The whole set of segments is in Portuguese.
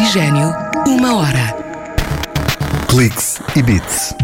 Oxigênio, 1 hora. Cliques e Beats.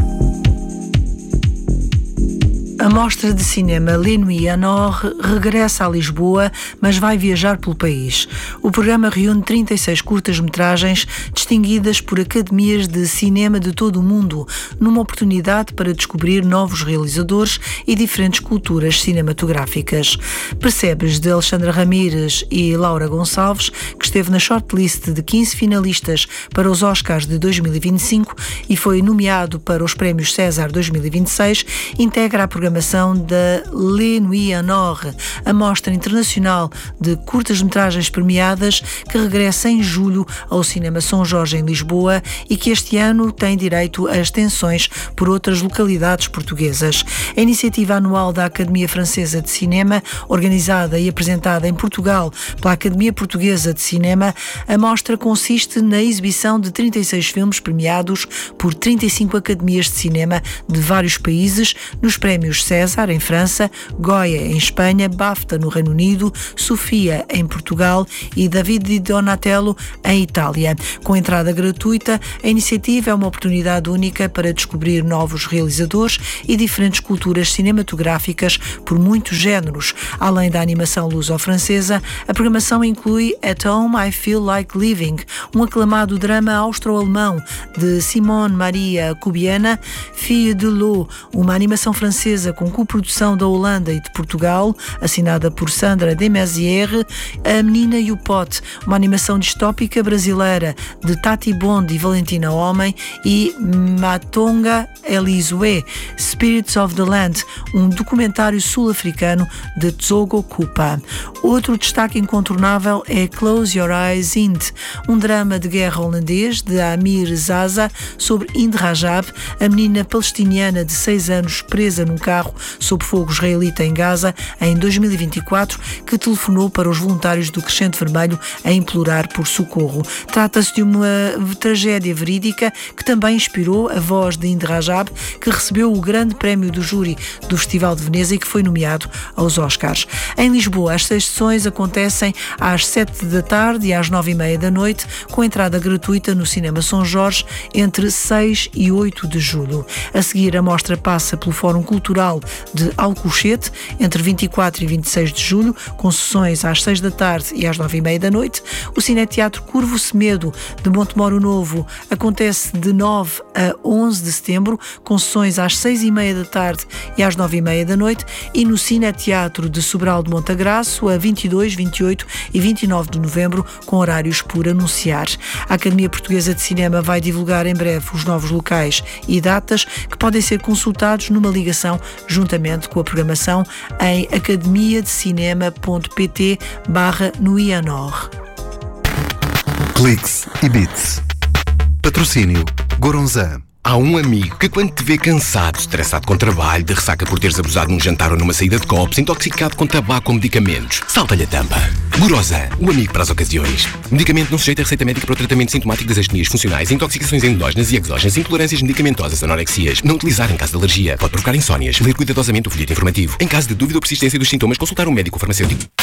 A mostra de cinema Les Nuits à Nord regressa a Lisboa, mas vai viajar pelo país. O programa reúne 36 curtas-metragens distinguidas por academias de cinema de todo o mundo, numa oportunidade para descobrir novos realizadores e diferentes culturas cinematográficas. Percebes, de Alexandra Ramírez e Laura Gonçalves, que esteve na shortlist de 15 finalistas para os Oscars de 2025 e foi nomeado para os prémios César 2026, integra a programação da Les Nuits à Nord, a mostra internacional de curtas-metragens premiadas que regressa em julho ao Cinema São Jorge em Lisboa e que este ano tem direito a extensões por outras localidades portuguesas. A iniciativa anual da Academia Francesa de Cinema, organizada e apresentada em Portugal pela Academia Portuguesa de Cinema, a mostra consiste na exibição de 36 filmes premiados por 35 academias de cinema de vários países nos prémios César, em França, Goya, em Espanha, BAFTA, no Reino Unido, Sofia, em Portugal e David di Donatello, em Itália. Com entrada gratuita, a iniciativa é uma oportunidade única para descobrir novos realizadores e diferentes culturas cinematográficas por muitos géneros. Além da animação luso-francesa, a programação inclui At Home I Feel Like Living, um aclamado drama austro-alemão de Simone Maria Cubiana, Fille de l'eau, uma animação francesa com coprodução da Holanda e de Portugal, assinada por Sandra Demasière, A Menina e o Pote, uma animação distópica brasileira de Tati Bond e Valentina Homem, e Matonga Elisue, Spirits of the Land, um documentário sul-africano de Tsogo Kupa. Outro destaque incontornável é Close Your Eyes Hind, um drama de guerra holandês de Amir Zaza sobre Hind Rajab, a menina palestiniana de 6 anos presa num carro sob fogo israelita em Gaza em 2024, que telefonou para os voluntários do Crescente Vermelho a implorar por socorro. Trata-se de uma tragédia verídica que também inspirou a voz de Hind Rajab, que recebeu o grande prémio do júri do Festival de Veneza e que foi nomeado aos Oscars. Em Lisboa, as 6 sessões acontecem às 7 da tarde e às 9h30 da noite, com entrada gratuita no Cinema São Jorge entre 6 e 8 de julho. A seguir, a mostra passa pelo Fórum Cultural de Alcochete, entre 24 e 26 de julho, com sessões às 6 da tarde e às 9h30 da noite. O Cineteatro Curvo Semedo de Montemoro Novo acontece de 9 a 11 de setembro, com sessões às 6h30 da tarde e às 9h30 da noite, e no Cineteatro de Sobral de Montagraço a 22, 28 e 29 de novembro, com horários por anunciar. A Academia Portuguesa de Cinema vai divulgar em breve os novos locais e datas que podem ser consultados numa ligação juntamente com a programação em academiadecinema.pt/Nuits à Nord. Cliques e Beats. Patrocínio Goronzan. Há um amigo que, quando te vê cansado, estressado com trabalho, de ressaca por teres abusado num jantar ou numa saída de copos, intoxicado com tabaco ou medicamentos, salta-lhe a tampa. Goronzan, o amigo para as ocasiões. Medicamento não sujeito a receita médica para o tratamento sintomático das astenias funcionais, intoxicações endógenas e exógenas, intolerâncias medicamentosas, anorexias. Não utilizar em caso de alergia. Pode provocar insónias. Ler cuidadosamente o folheto informativo. Em caso de dúvida ou persistência dos sintomas, consultar um médico ou farmacêutico.